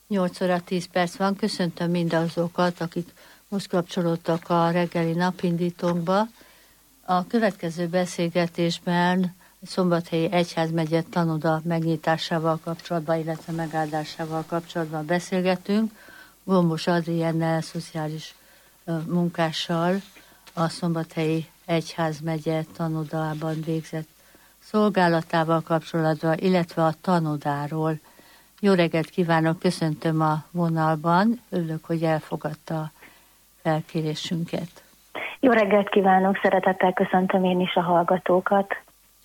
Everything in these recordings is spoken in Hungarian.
8 óra 10 perc van. Köszöntöm mindazokat, akik most kapcsolódtak a reggeli napindítónkba. A következő beszélgetésben Szombathelyi Egyházmegye tanoda megnyitásával kapcsolatban, illetve megáldásával kapcsolatban beszélgetünk. Gombos Adriennel, szociális munkással, a Szombathelyi Egyházmegye tanodában végzett szolgálatával kapcsolatban, illetve a tanodáról. Jó reggelt kívánok, köszöntöm a vonalban, örülök, hogy elfogadta a felkérésünket. Jó reggelt kívánok, szeretettel köszöntöm én is a hallgatókat.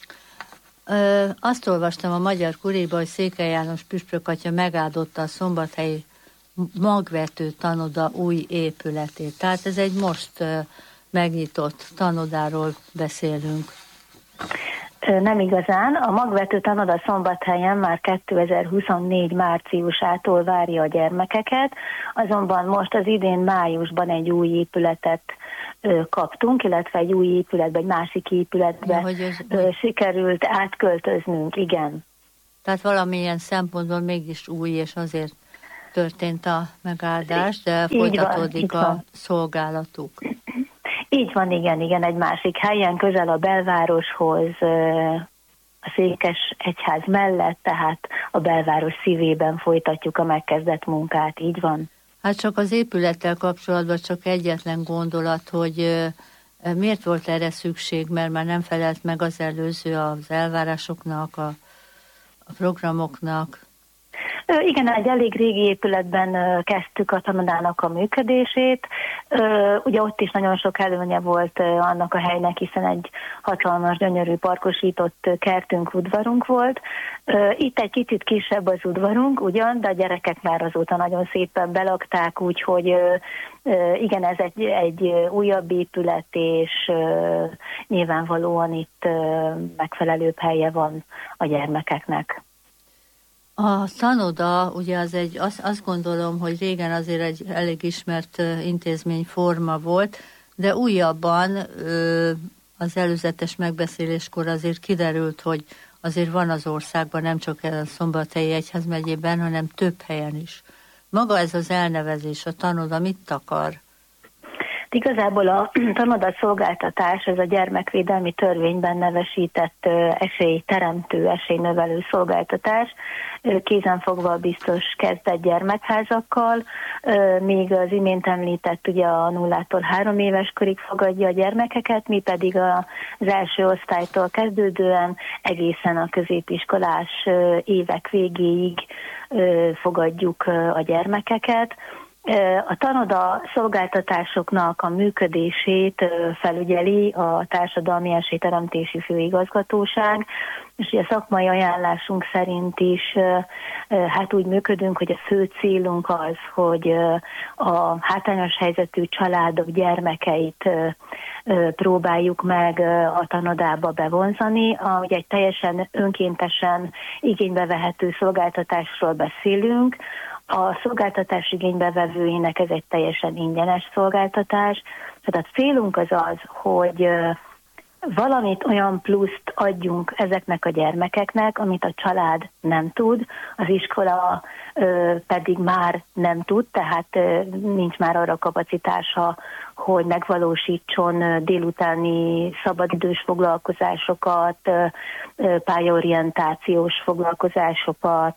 Azt olvastam a Magyar Kuréban, hogy Székely János püspökatya megáldotta a szombathelyi magvető tanoda új épületét. Tehát ez egy most megnyitott tanodáról beszélünk. Nem igazán. A magvető tanoda Szombathelyen már 2024 márciusától várja a gyermekeket, azonban most az idén májusban egy új épületet kaptunk, illetve egy új épületbe, egy másik épületbe sikerült átköltöznünk, igen. Tehát valamilyen szempontból mégis új, és azért történt a megáldás, de folytatódik a szolgálatuk. Így van, igen, egy másik helyen, közel a belvároshoz, a Székes Egyház mellett, tehát a belváros szívében folytatjuk a megkezdett munkát, így van. Hát csak az épülettel kapcsolatban csak egyetlen gondolat, hogy miért volt erre szükség, mert már nem felelt meg az előző az elvárásoknak, a programoknak. Igen, egy elég régi épületben kezdtük a tanodának a működését. Ugye ott is nagyon sok előnye volt annak a helynek, hiszen egy hatalmas, gyönyörű, parkosított kertünk, udvarunk volt. Itt egy kicsit kisebb az udvarunk, ugyan, de a gyerekek már azóta nagyon szépen belakták, úgyhogy igen, ez egy újabb épület, és nyilvánvalóan itt megfelelőbb helye van a gyermekeknek. A tanoda, ugye azt gondolom, hogy régen azért egy elég ismert intézményforma volt, de újabban az előzetes megbeszéléskor azért kiderült, hogy azért van az országban, nem csak a Szombathelyi Egyházmegyében, hanem több helyen is. Maga ez az elnevezés, a tanoda mit akar? Igazából a tanoda szolgáltatás, ez a gyermekvédelmi törvényben nevesített esélyteremtő, esélynövelő szolgáltatás, kézenfogva biztos kezdett gyermekházakkal, még az imént említett ugye a 0-tól 3 éves korig fogadja a gyermekeket, mi pedig az első osztálytól kezdődően egészen a középiskolás évek végéig fogadjuk a gyermekeket. A tanoda szolgáltatásoknak a működését felügyeli a Társadalmi Esélyteremtési Főigazgatóság, és a szakmai ajánlásunk szerint is hát úgy működünk, hogy a fő célunk az, hogy a hátrányos helyzetű családok gyermekeit próbáljuk meg a tanodába bevonzani. Ugye egy teljesen önkéntesen igénybe vehető szolgáltatásról beszélünk. A szolgáltatás igénybevevőinek ez egy teljesen ingyenes szolgáltatás. Tehát a célunk az, hogy valamit olyan pluszt adjunk ezeknek a gyermekeknek, amit a család nem tud, az iskola pedig már nem tud, tehát nincs már arra kapacitása, hogy megvalósítson délutáni szabadidős foglalkozásokat, pályaorientációs foglalkozásokat,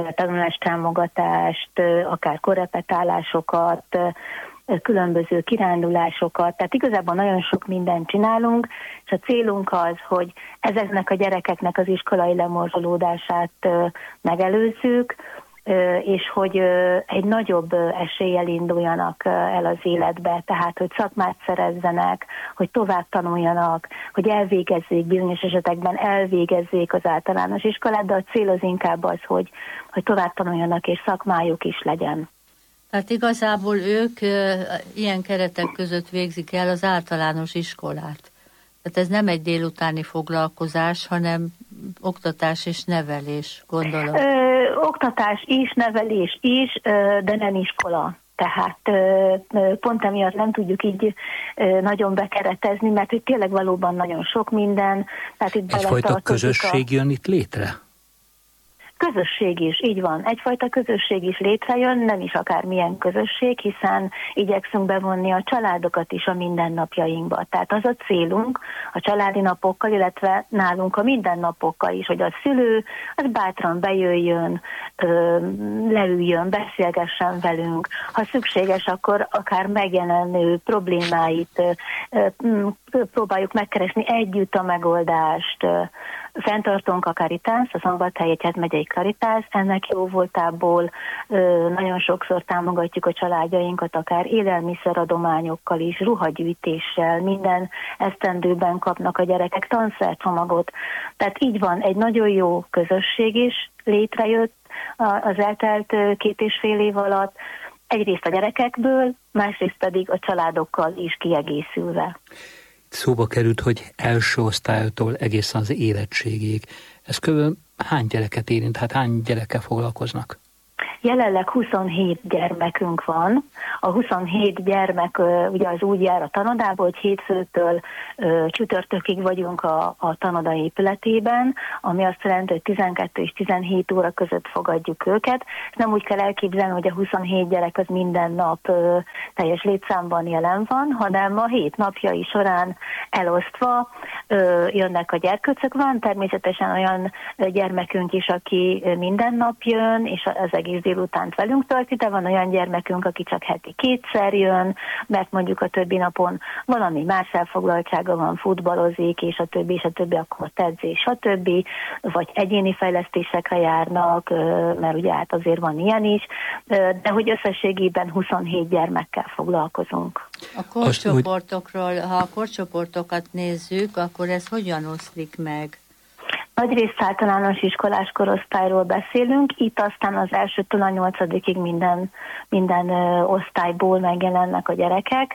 tanulástámogatást, akár korrepetálásokat, különböző kirándulásokat, tehát igazából nagyon sok mindent csinálunk, és a célunk az, hogy ezeknek a gyerekeknek az iskolai lemorzsolódását megelőzzük, és hogy egy nagyobb eséllyel induljanak el az életbe, tehát hogy szakmát szerezzenek, hogy tovább tanuljanak, hogy elvégezzék, bizonyos esetekben elvégezzék az általános iskolát, de a cél az inkább az, hogy tovább tanuljanak és szakmájuk is legyen. Tehát igazából ők ilyen keretek között végzik el az általános iskolát. Tehát ez nem egy délutáni foglalkozás, hanem oktatás és nevelés, gondolom. Oktatás is, nevelés is, de nem iskola. Tehát pont emiatt nem tudjuk így nagyon bekeretezni, mert hogy tényleg valóban nagyon sok minden. Tehát itt egyfajta közösség jön itt létre? Közösség is, így van. Egyfajta közösség is létrejön, nem is akármilyen közösség, hiszen igyekszünk bevonni a családokat is a mindennapjainkba. Tehát az a célunk a családi napokkal, illetve nálunk a mindennapokkal is, hogy a szülő az bátran bejöjjön, leüljön, beszélgessen velünk. Ha szükséges, akkor akár megjelenő problémáit próbáljuk megkeresni együtt a megoldást. Fenntartunk a Caritást, a Szombathelyi Egyházmegyei Caritást, ennek jó voltából nagyon sokszor támogatjuk a családjainkat, akár élelmiszeradományokkal is, ruhagyűjtéssel, minden esztendőben kapnak a gyerekek tanszercsomagot. Tehát így van, egy nagyon jó közösség is létrejött az eltelt 2,5 év alatt, egyrészt a gyerekekből, másrészt pedig a családokkal is kiegészülve. Szóba került, hogy első osztálytól egészen az érettségig. Ez körülbelül hány gyereket érint? Hát hány gyerekkel foglalkoznak? Jelenleg 27 gyermekünk van. A 27 gyermek ugye az úgy jár a tanodából, hogy hétfőtől csütörtökig vagyunk a tanoda épületében, ami azt jelenti, hogy 12 és 17 óra között fogadjuk őket. Nem úgy kell elképzelni, hogy a 27 gyerek az minden nap teljes létszámban jelen van, hanem a 7 napjai során elosztva jönnek a gyerkőcök. Van természetesen olyan gyermekünk is, aki minden nap jön, és az egész délutánt velünk tölti, de van olyan gyermekünk, aki csak heti 2-szer jön, mert mondjuk a többi napon valami más elfoglaltsága van, futballozik, és a többi, akkor edzés, stb. Vagy egyéni fejlesztésekre járnak, mert ugye hát azért van ilyen is, de hogy összességében 27 gyermekkel foglalkozunk. A korcsoportokról, ha a korcsoportokat nézzük, akkor ez hogyan oszlik meg? Nagyrészt általános iskolás korosztályról beszélünk, itt aztán az 1-től a 8-ig minden osztályból megjelennek a gyerekek,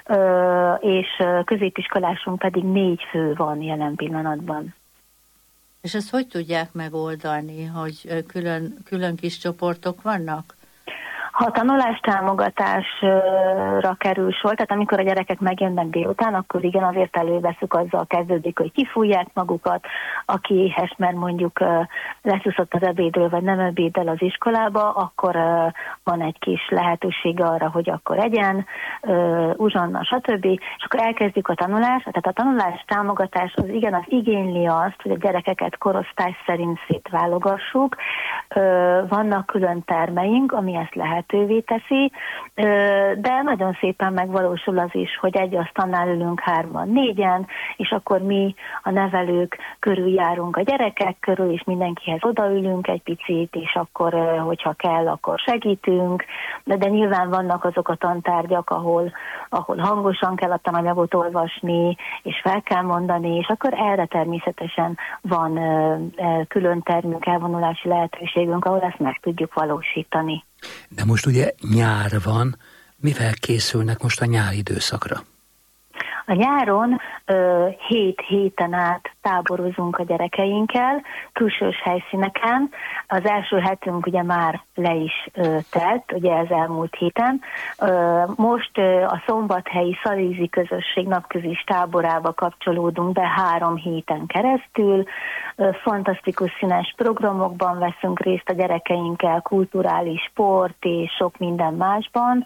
és középiskolásunk pedig 4 fő van jelen pillanatban. És ezt hogy tudják megoldani, hogy külön kis csoportok vannak? Ha a tanulástámogatásra kerül sor, tehát amikor a gyerekek megjönnek délután, akkor igen, azért előveszük, azzal kezdődik, hogy kifújják magukat, aki éhes, mert mondjuk leszúszott az ebédről, vagy nem ebéddel az iskolába, akkor van egy kis lehetőség arra, hogy akkor egyen, uzsonna, stb. És akkor elkezdjük a tanulást. Tehát a tanulástámogatás az igen, az igényli azt, hogy a gyerekeket korosztály szerint szétválogassuk. Vannak külön termeink, ami ezt lehetővé teszi, de nagyon szépen megvalósul az is, hogy egy asztalnál ülünk 3-an, 4-en, és akkor mi a nevelők körül járunk a gyerekek körül, és mindenkihez odaülünk egy picit, és akkor, hogyha kell, akkor segítünk, de nyilván vannak azok a tantárgyak, ahol hangosan kell a tananyagot olvasni, és fel kell mondani, és akkor erre természetesen van külön termünk, elvonulási lehetőségünk, ahol ezt meg tudjuk valósítani. De most ugye nyár van, mivel készülnek most a nyári időszakra? A nyáron 7 héten át táborozunk a gyerekeinkkel, külsős helyszíneken. Az első hetünk ugye már le is telt, ugye ez elmúlt héten. Most a Szombathelyi Szalízi Közösség napközis táborába kapcsolódunk be 3 héten keresztül. Fantasztikus színes programokban veszünk részt a gyerekeinkkel, kulturális, sport és sok minden másban.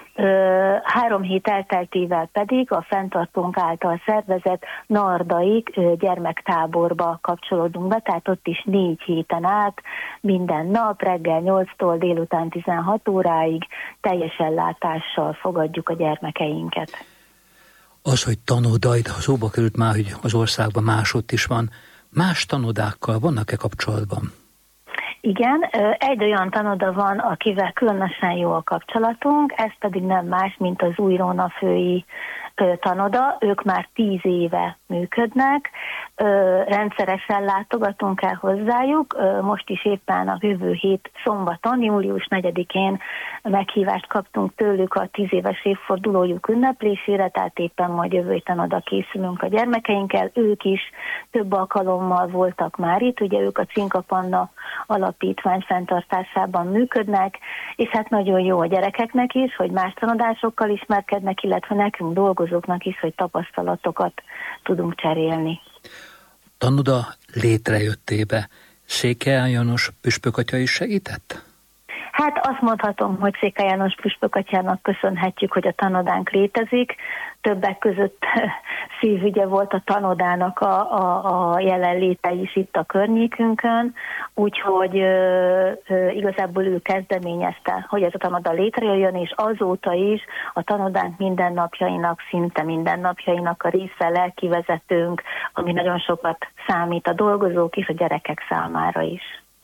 3 hét elteltével pedig a fenntartónk által szervezett Nardaik gyermektáborba kapcsolódunk be, tehát ott is 4 héten át, minden nap, reggel 8-tól délután 16 óráig teljes ellátással fogadjuk a gyermekeinket. Az, hogy tanoda, itt szóba került már, hogy az országban másott is van, más tanodákkal vannak-e kapcsolatban? Igen, egy olyan tanoda van, akivel különösen jó a kapcsolatunk, ez pedig nem más, mint az Újrónafői tanoda. Ők már 10 éve működnek, rendszeresen látogatunk el hozzájuk. Most is éppen a jövő hét szombaton, július 4-én meghívást kaptunk tőlük a 10 éves évfordulójuk ünneplésére, tehát éppen majd jövő héten oda készülünk a gyermekeinkkel. Ők is több alkalommal voltak már itt, ugye ők a Cinka Panna alapítvány fenntartásában működnek, és hát nagyon jó a gyerekeknek is, hogy más tanodásokkal ismerkednek, illetve nekünk dolgozóknak is, hogy tapasztalatokat tudunk cserélni. Tanoda létrejöttébe Székely János püspökatya is segített? Hát azt mondhatom, hogy Székely János püspökatyának köszönhetjük, hogy a tanodánk létezik. Többek között szívügye volt a tanodának a jelenléte is itt a környékünkön, úgyhogy igazából ő kezdeményezte, hogy ez a tanoda létrejöjjön, és azóta is a tanodánk mindennapjainak, szinte mindennapjainak a része, lelkivezetőnk, ami nagyon sokat számít a dolgozók és a gyerekek számára is.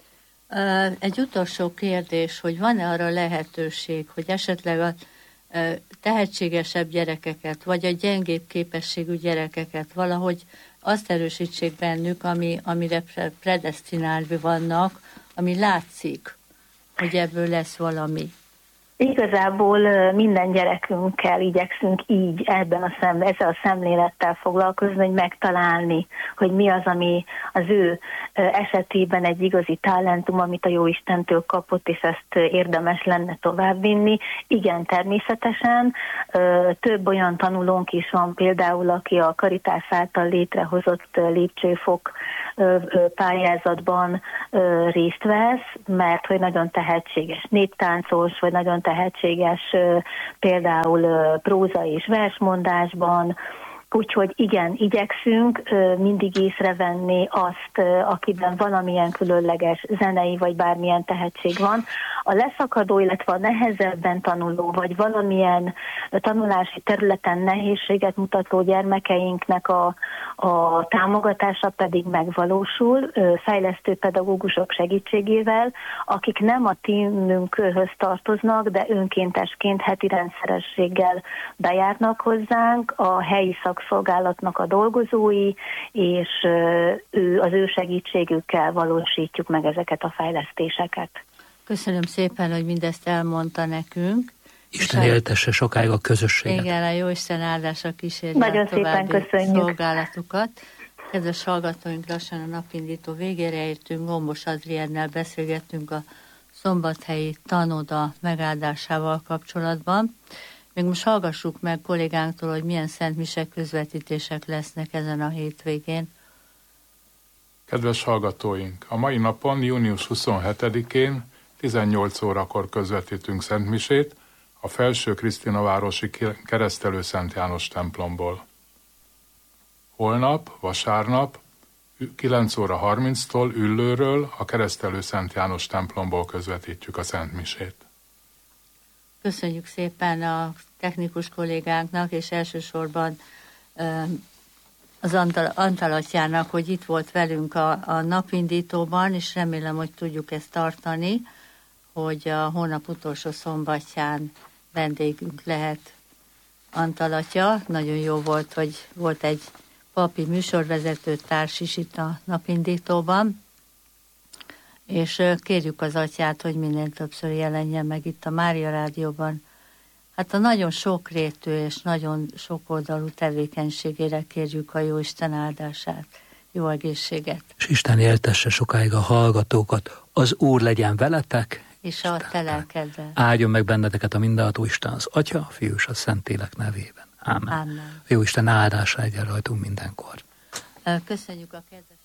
Egy utolsó kérdés, hogy van-e arra lehetőség, hogy esetleg a tehetségesebb gyerekeket, vagy a gyengébb képességű gyerekeket valahogy azt erősítsék bennük, amire predesztinálva vannak, ami látszik, hogy ebből lesz valami. Igazából minden gyerekünkkel igyekszünk így ezzel a szemlélettel foglalkozni, hogy megtalálni, hogy mi az, ami az ő esetében egy igazi talentum, amit a Jóistentől kapott, és ezt érdemes lenne továbbvinni. Igen, természetesen. Több olyan tanulónk is van, például, aki a Karitás által létrehozott lépcsőfok pályázatban részt vesz, mert hogy nagyon tehetséges néptáncos, vagy nagyon tehetséges például próza és versmondásban, úgyhogy igen, igyekszünk mindig észrevenni azt, akiben valamilyen különleges zenei vagy bármilyen tehetség van. A leszakadó, illetve a nehezebben tanuló, vagy valamilyen tanulási területen nehézséget mutató gyermekeinknek a támogatása pedig megvalósul fejlesztő pedagógusok segítségével, akik nem a tímünkhöz tartoznak, de önkéntesként heti rendszerességgel bejárnak hozzánk, a helyi szakszolgálatnak a dolgozói, és az ő segítségükkel valósítjuk meg ezeket a fejlesztéseket. Köszönöm szépen, hogy mindezt elmondta nekünk. Isten éltesse sokáig a közösséget. Igen, a Jóisten áldása kísérje a további szolgálatukat. Kedves hallgatóink, lassan a napindító végére értünk. Gombos Adriennel beszélgettünk a szombathelyi tanoda megáldásával kapcsolatban. Még most hallgassuk meg kollégánktól, hogy milyen szentmise közvetítések lesznek ezen a hétvégén. Kedves hallgatóink, a mai napon, június 27-én 18 órakor közvetítünk szentmisét a Felső Krisztinavárosi Keresztelő Szent János templomból. Holnap, vasárnap, 9 óra 30-tól Üllőről, a Keresztelő Szent János templomból közvetítjük a szentmisét. Köszönjük szépen a technikus kollégánknak, és elsősorban az Antal atyának, hogy itt volt velünk a napindítóban, és remélem, hogy tudjuk ezt tartani, hogy a hónap utolsó szombatján vendégünk lehet Antal atya. Nagyon jó volt, hogy volt egy papi műsorvezető társ is itt a napindítóban, és kérjük az atyát, hogy minél többször jelenjen meg itt a Mária Rádióban. Hát a nagyon sokrétű és nagyon sokoldalú tevékenységére kérjük a Jóisten áldását. Jó egészséget! És Isten éltesse sokáig a hallgatókat. Az Úr legyen veletek, és a te lelkeddel. Áldjon meg benneteket a mindenható Isten, az Atya, a Fiú és a Szentlélek nevében. Ámen. Amen. Jó Isten áldása legyen rajtunk mindenkor. Köszönjük a kedves